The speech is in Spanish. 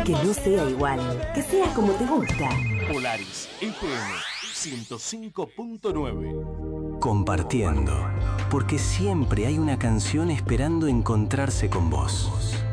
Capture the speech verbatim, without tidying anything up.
Que no sea igual, que sea como te gusta. Polaris F M ciento cinco punto nueve. Compartiendo, porque siempre hay una canción esperando encontrarse con vos.